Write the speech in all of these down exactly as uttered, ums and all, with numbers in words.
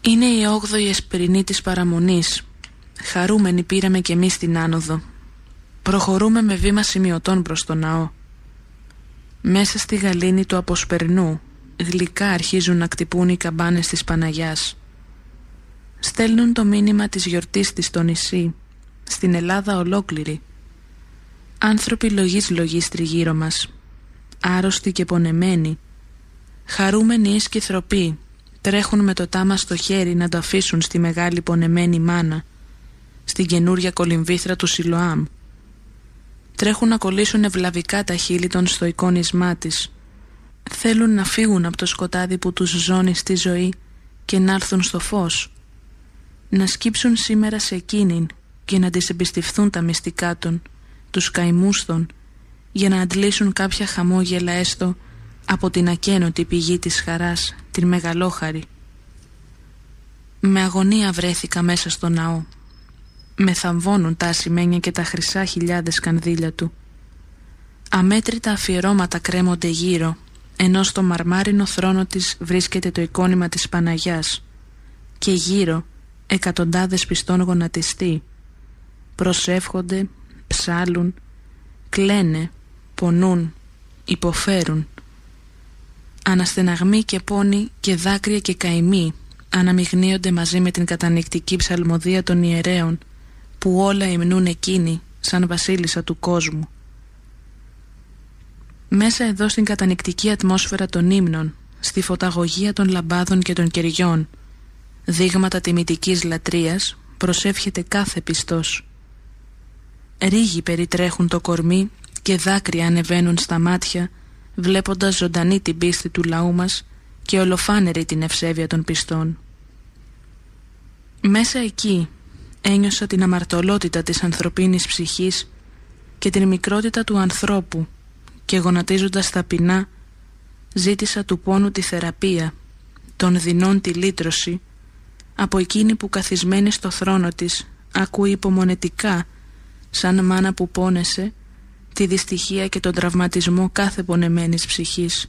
Είναι η όγδοη εσπερινή της παραμονής. Χαρούμενοι πήραμε κι εμείς την άνοδο. Προχωρούμε με βήμα σημειωτών προς τον ναό. Μέσα στη γαλήνη του αποσπερνού γλυκά αρχίζουν να κτυπούν οι καμπάνες της Παναγιάς. Στέλνουν το μήνυμα της γιορτής της στο νησί, στην Ελλάδα ολόκληρη. Άνθρωποι λογής λογής τριγύρω μας, άρρωστοι και πονεμένοι, χαρούμενοι εις και θροποί, τρέχουν με το τάμα στο χέρι να το αφήσουν στη μεγάλη πονεμένη μάνα, στην καινούρια κολυμβήθρα του Σιλοάμ. Τρέχουν να κολλήσουν ευλαβικά τα χείλη των στο εικόνισμά της. Θέλουν να φύγουν από το σκοτάδι που τους ζώνει στη ζωή και να έρθουν στο φως. Να σκύψουν σήμερα σε εκείνην και να της εμπιστευθούν τα μυστικά των, τους καημούς των, για να αντλήσουν κάποια χαμόγελα έστω από την ακένωτη πηγή της χαράς, την μεγαλόχαρη. Με αγωνία βρέθηκα μέσα στο ναό. Με θαμβώνουν τα ασημένια και τα χρυσά χιλιάδες κανδύλια του. Αμέτρητα αφιερώματα κρέμονται γύρω, ενώ στο μαρμάρινο θρόνο της βρίσκεται το εικόνημα της Παναγιάς και γύρω εκατοντάδες πιστών γονατιστοί. Προσεύχονται, ψάλουν, κλαίνε, πονούν, υποφέρουν. Αναστεναγμοί και πόνοι και δάκρυα και καημοί αναμειγνύονται μαζί με την κατανυκτική ψαλμοδία των ιερέων που όλα υμνούν εκείνοι σαν βασίλισσα του κόσμου. Μέσα εδώ στην κατανυκτική ατμόσφαιρα των ύμνων, στη φωταγωγία των λαμπάδων και των κεριών, δείγματα τιμητικής λατρείας, προσεύχεται κάθε πιστός. Ρίγοι περιτρέχουν το κορμί και δάκρυα ανεβαίνουν στα μάτια, βλέποντας ζωντανή την πίστη του λαού μας και ολοφάνερη την ευσέβεια των πιστών. Μέσα εκεί ένιωσα την αμαρτωλότητα της ανθρωπίνης ψυχής και την μικρότητα του ανθρώπου και γονατίζοντας ταπεινά ζήτησα του πόνου τη θεραπεία, των δεινών τη λύτρωση, από εκείνη που καθισμένη στο θρόνο της ακούει υπομονετικά, σαν μάνα που πόνεσε, τη δυστυχία και τον τραυματισμό κάθε πονεμένης ψυχής.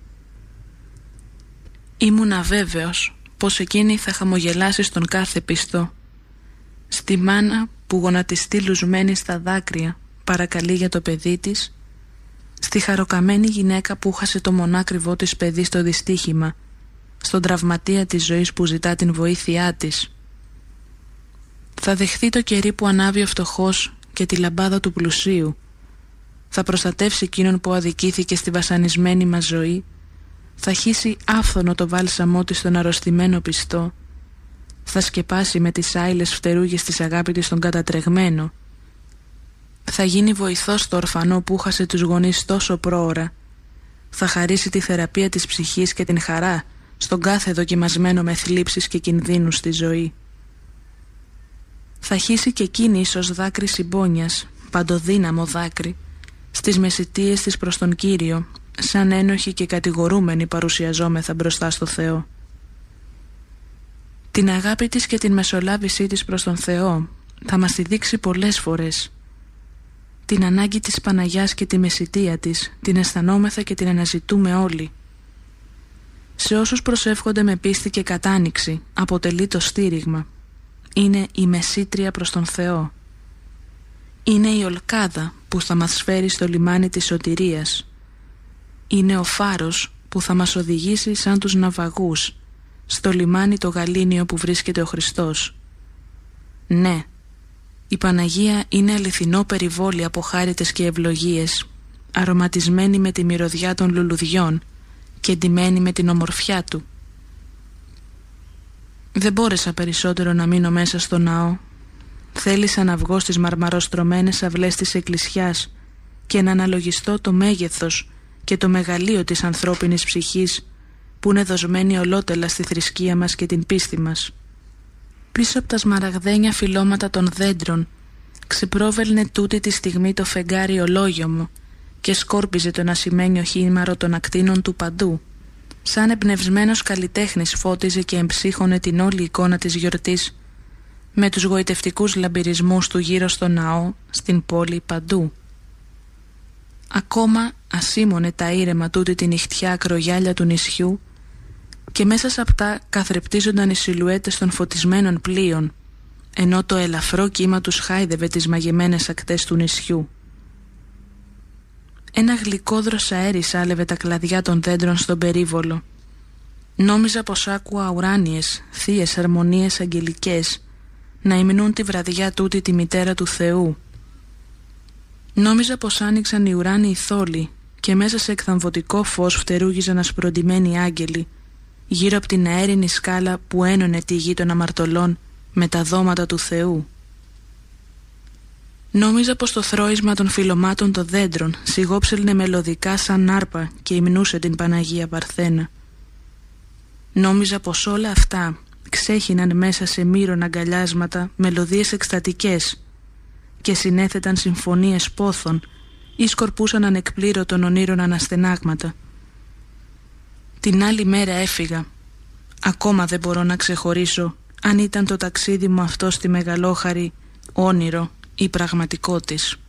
Ήμουν αβέβαιος πως εκείνη θα χαμογελάσει στον κάθε πιστό, στη μάνα που γονατιστεί λουσμένη στα δάκρυα παρακαλεί για το παιδί της, στη χαροκαμένη γυναίκα που χάσε το μονάκριβό της παιδί στο δυστύχημα, στον τραυματία της ζωής που ζητά την βοήθειά της. Θα δεχθεί το κερί που ανάβει ο φτωχός και τη λαμπάδα του πλουσίου. Θα προστατεύσει εκείνον που αδικήθηκε στη βασανισμένη μας ζωή. Θα χύσει άφθονο το βάλσαμό της στον αρρωστημένο πιστό. Θα σκεπάσει με τις άειλες φτερούγες της αγάπη της τον κατατρεγμένο. Θα γίνει βοηθός στο ορφανό που χάσε τους γονείς τόσο πρόωρα. Θα χαρίσει τη θεραπεία της ψυχής και την χαρά στον κάθε δοκιμασμένο με θλίψεις και κινδύνους στη ζωή. Θα χύσει και εκείνη ίσως δάκρυ συμπόνιας, παντοδύναμο δάκρυ, στις μεσητείες της προς τον Κύριο, σαν ένοχοι και κατηγορούμενοι παρουσιαζόμεθα μπροστά στο Θεό. Την αγάπη της και την μεσολάβησή της προς τον Θεό θα μας τη δείξει πολλές φορές. Την ανάγκη της Παναγιάς και τη μεσητεία της την αισθανόμεθα και την αναζητούμε όλοι. Σε όσους προσεύχονται με πίστη και κατάνοιξη αποτελεί το στήριγμα. Είναι η μεσήτρια προς τον Θεό. Είναι η ολκάδα που θα μας φέρει στο λιμάνι της σωτηρίας. Είναι ο φάρος που θα μας οδηγήσει σαν τους ναυαγούς στο λιμάνι το γαλήνιο που βρίσκεται ο Χριστός. Ναι, η Παναγία είναι αληθινό περιβόλι από χάριτες και ευλογίες, αρωματισμένη με τη μυρωδιά των λουλουδιών και εντυμένη με την ομορφιά του. Δεν μπόρεσα περισσότερο να μείνω μέσα στο ναό. Θέλησα να βγω στις μαρμαροστρωμένες αυλές της εκκλησιάς και να αναλογιστώ το μέγεθος και το μεγαλείο της ανθρώπινης ψυχής που είναι δοσμένη ολότελα στη θρησκεία μας και την πίστη μας. Πίσω από τα σμαραγδένια φυλλώματα των δέντρων ξεπρόβελνε τούτη τη στιγμή το φεγγάρι ολόγιομο και σκόρπιζε τον ασημένιο χήμαρο των ακτίνων του παντού. Σαν εμπνευσμένος καλλιτέχνης φώτιζε και εμψύχωνε την όλη εικόνα της γιορτής με τους γοητευτικούς λαμπυρισμούς του γύρω στο ναό, στην πόλη, παντού. Ακόμα ασήμωνε τα ήρεμα τούτη τη νυχτιά ακρογιάλια του νησιού, και μέσα σε αυτά καθρεπτίζονταν οι σιλουέτες των φωτισμένων πλοίων, ενώ το ελαφρό κύμα τους χάιδευε τις μαγεμένες ακτές του νησιού. Ένα γλυκόδρος αέρις άλευε τα κλαδιά των δέντρων στον περίβολο. Νόμιζα πως άκουα ουράνιες, θείες αρμονίες αγγελικές να υμνούν τη βραδιά τούτη τη μητέρα του Θεού. Νόμιζα πως άνοιξαν οι ουράνιοι θόλοι και μέσα σε εκθαμβωτικό φως φτερούγιζαν ασπροντημένοι άγγελοι γύρω από την αέρινη σκάλα που ένωνε τη γη των αμαρτωλών με τα δώματα του Θεού. Νόμιζα πως το θρώισμα των φυλλωμάτων των δέντρων σιγόψελνε μελωδικά σαν άρπα και υμνούσε την Παναγία Παρθένα. Νόμιζα πως όλα αυτά ξέχυναν μέσα σε μύρων αγκαλιάσματα μελωδίες εκστατικές και συνέθεταν συμφωνίες πόθων ή σκορπούσαν ανεκπλήρωτων ονείρων αναστενάγματα. Την άλλη μέρα έφυγα. Ακόμα δεν μπορώ να ξεχωρίσω αν ήταν το ταξίδι μου αυτό στη μεγαλόχαρη όνειρο ή πραγματικό της.